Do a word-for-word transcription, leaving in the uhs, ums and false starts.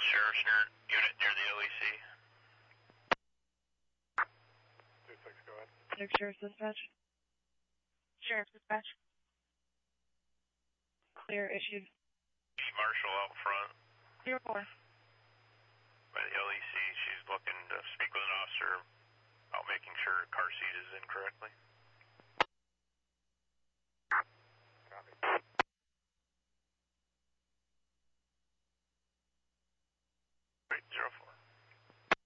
Sheriff's Unit near the L E C. two six, go ahead. New Sheriff's Dispatch. Sheriff's Dispatch. Clear issued. Marshal out front. Zero four. By the L E C, she's looking to speak with an officer about making sure her car seat is in correctly. Copy. Right, zero four.